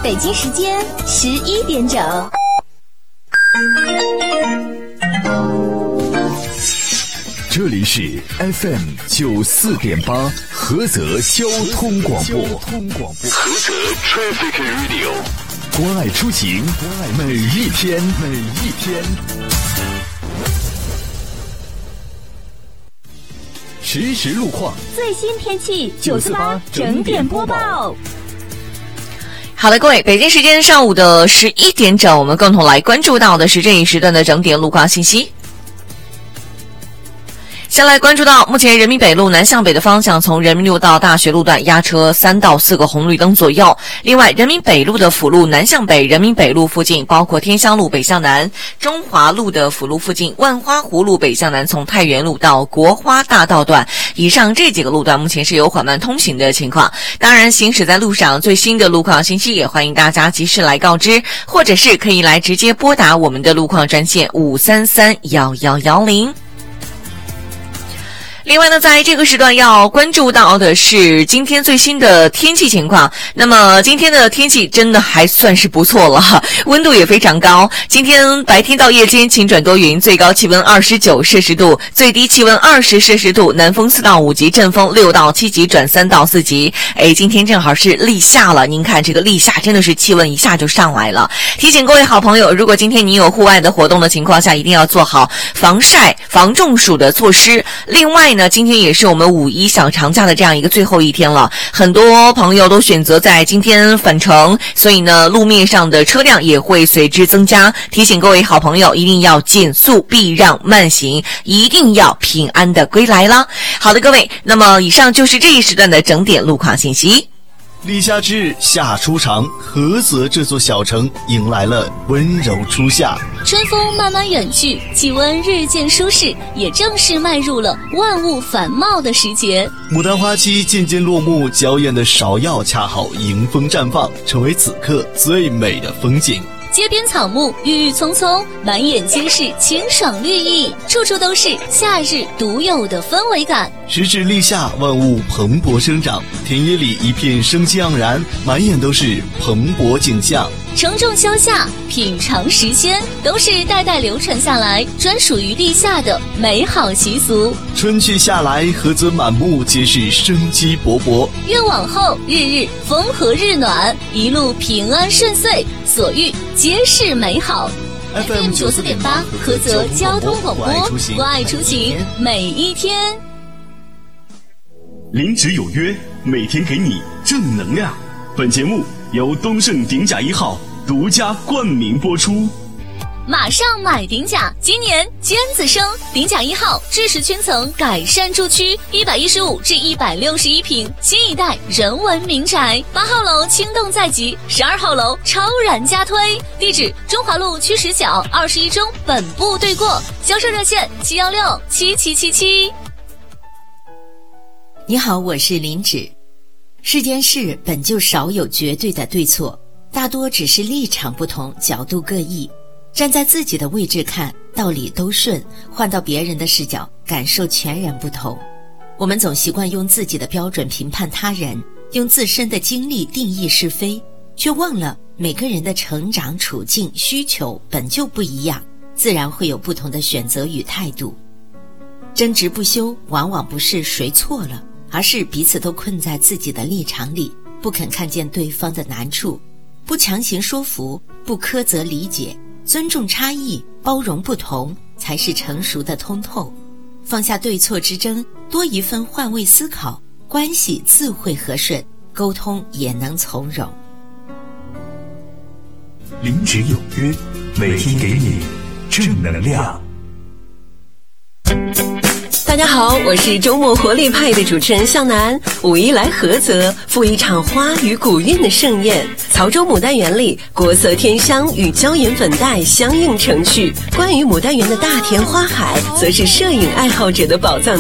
北京时间11点整。 这里是 FM 94.8菏泽交通广播。菏泽 Traffic Radio， 关爱出行，每一天。实时路况， 最新天气948整点播报。 好的，各位，北京时间上午的11点整，我们共同来关注到的是这一时段的整点路况信息。先来关注到目前人民北路南向北的方向，从人民路到大学路段压车3到4个红绿灯左右。另外，人民北路的辅路南向北，人民北路附近包括天香路北向南、中华路的辅路附近、万花湖路北向南，从太原路到国花大道段，以上这几个路段目前是有缓慢通行的情况。当然，行驶在路上最新的路况信息也欢迎大家及时来告知，或者是可以来直接拨打我们的路况专线5331110。另外呢，在这个时段要关注到的是今天最新的天气情况。那么今天的天气真的还算是不错了，温度也非常高。今天白天到夜间晴转多云，最高气温29摄氏度，最低气温20摄氏度，南风4到5级，阵风6到7级转3到4级。今天正好是立夏了，您看这个立夏真的是气温一下就上来了。提醒各位好朋友，如果今天你有户外的活动的情况下，一定要做好防晒、防中暑的措施。另外呢，今天也是我们5·1小长假的这样一个最后一天了，很多朋友都选择在今天返程，所以呢，路面上的车辆也会随之增加。提醒各位好朋友，一定要减速避让慢行，一定要平安的归来啦。好的，各位，那么以上就是这一时段的整点路况信息。 立夏之日，夏初长，菏泽这座小城迎来了温柔初夏。 春风慢慢远去，气温日渐舒适，也正式迈入了万物繁茂的时节。 牡丹花期渐渐落幕，娇艳的芍药恰好迎风绽放，成为此刻最美的风景。 街边草木郁郁葱葱，满眼皆是清爽绿意，处处都是夏日独有的氛围感。 时至立夏，万物蓬勃生长，田野里一片生机盎然，满眼都是蓬勃景象。 承重消夏，品尝时鲜，都是代代流传下来专属于立夏的美好习俗。 春去夏来，菏泽满目皆是生机勃勃。 愿往后日日风和日暖，一路平安顺遂，所遇皆是美好。FM 94.8菏泽交通广播，关爱出行，每一天。 临职有约，每天给你正能量。本节目由东盛鼎甲1号独家冠名播出。 马上买鼎甲，今年尖子生，鼎甲1号智石圈层改善住区，115至161平，新一代人文民宅。8号楼轻动在即，12号楼超然加推。地址：中华路区10角21中本部对过，销售热线7167777。 你好，我是林芷。世间事本就少有绝对的对错，大多只是立场不同，角度各异。站在自己的位置看，道理都顺；换到别人的视角，感受全然不同。我们总习惯用自己的标准评判他人，用自身的经历定义是非，却忘了每个人的成长处境需求本就不一样，自然会有不同的选择与态度。争执不休，往往不是谁错了，而是彼此都困在自己的立场里，不肯看见对方的难处，不强行说服，不苛责理解，尊重差异，包容不同，才是成熟的通透。放下对错之争，多一份换位思考，关系自会和顺，沟通也能从容。 临职有约，每天给你正能量。 大家好，我是周末活力派的主持人向南。5·1来菏泽，赴一场花与古韵的盛宴。曹州牡丹园里，国色天香与椒盐粉黛相映成趣。关于牡丹园的大田花海，则是摄影爱好者的宝藏